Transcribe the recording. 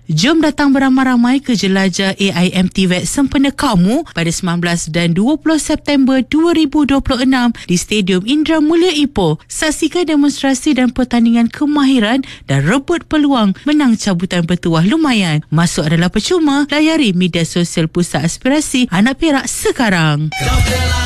Jom datang beramai-ramai ke jelajah AIMTVET sempena kamu pada 19 dan 20 September 2026 di Stadium Indra Mulia Ipoh. Saksikan demonstrasi dan pertandingan kemahiran dan rebut peluang menang cabutan bertuah lumayan. Masuk adalah percuma. Layari media sosial Pusat Aspirasi Anak Perak sekarang.